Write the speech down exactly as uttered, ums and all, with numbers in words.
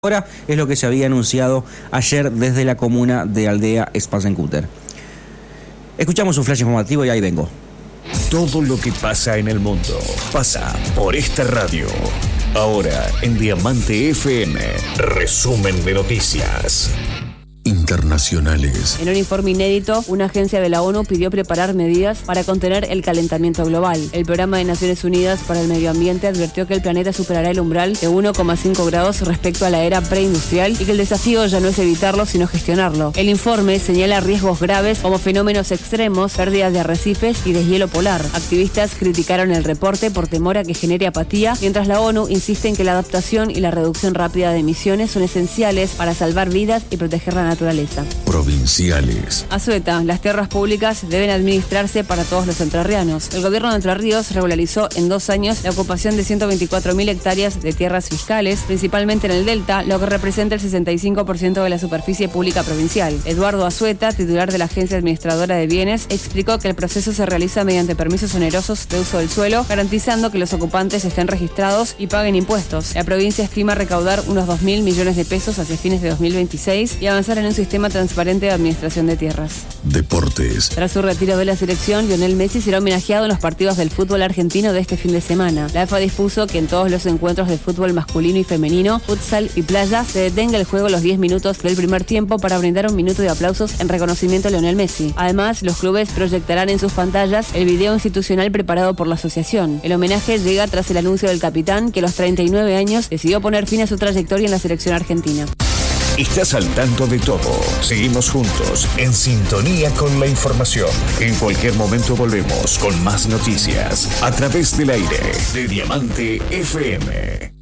Ahora es lo que se había anunciado ayer desde la comuna de Aldea Spasencúter. Escuchamos un flash informativo y ahí vengo. Todo lo que pasa en el mundo pasa por esta radio. Ahora en Diamante F M, resumen de noticias internacionales. En un informe inédito, una agencia de la ONU pidió preparar medidas para contener el calentamiento global. El Programa de Naciones Unidas para el Medio Ambiente advirtió que el planeta superará el umbral de uno coma cinco grados respecto a la era preindustrial y que el desafío ya no es evitarlo, sino gestionarlo. El informe señala riesgos graves como fenómenos extremos, pérdidas de arrecifes y deshielo polar. Activistas criticaron el reporte por temor a que genere apatía, mientras la ONU insiste en que la adaptación y la reducción rápida de emisiones son esenciales para salvar vidas y proteger la naturaleza. Provinciales. Azueta, las tierras públicas deben administrarse para todos los entrerrianos. El gobierno de Entre Ríos regularizó en dos años la ocupación de ciento veinticuatro mil hectáreas de tierras fiscales, principalmente en el Delta, lo que representa el sesenta y cinco por ciento de la superficie pública provincial. Eduardo Azueta, titular de la Agencia Administradora de Bienes, explicó que el proceso se realiza mediante permisos onerosos de uso del suelo, garantizando que los ocupantes estén registrados y paguen impuestos. La provincia estima recaudar unos dos mil millones de pesos hacia fines de dos mil veintiséis y avanzar en un sistema transparente de administración de tierras. Deportes. Tras su retiro de la selección, Lionel Messi será homenajeado en los partidos del fútbol argentino de este fin de semana. La E F A dispuso que en todos los encuentros de fútbol masculino y femenino, futsal y playa, se detenga el juego los diez minutos del primer tiempo para brindar un minuto de aplausos en reconocimiento a Lionel Messi. Además, los clubes proyectarán en sus pantallas el video institucional preparado por la asociación. El homenaje llega tras el anuncio del capitán que a los treinta y nueve años decidió poner fin a su trayectoria en la selección argentina. Estás al tanto de todo. Seguimos juntos, en sintonía con la información. En cualquier momento volvemos con más noticias a través del aire de Diamante F M.